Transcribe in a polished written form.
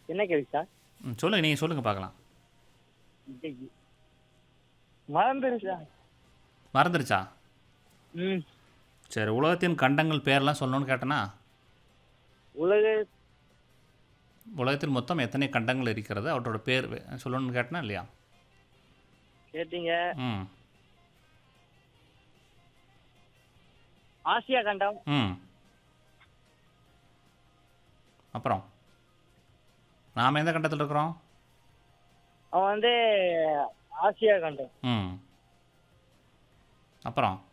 என்ன கேள்வி சார்? சொல்லுங்கள், நீங்கள் சொல்லுங்கள் பார்க்கலாம். ஐயையோ! மறந்துருச்சு சார். மறந்துருச்சா? ம். சரி, உலகத்தின் கண்டங்கள் பேரெல்லாம் சொல்லணும்னு கேட்டேனா? உலக உலகத்தில் மொத்தம் எத்தனை கண்டங்கள் இருக்கிறது, அவற்றோட பேர் சொல்லணும்னு கேட்டனா இல்லையா? கேட்டீங்க. ம். ஆசியா கண்டம். ம். அப்புறம் நாம் எந்த கண்டத்தில் இருக்கிறோம்? அவன் வந்து ஆசியா கண்டம். ம். அப்புறம்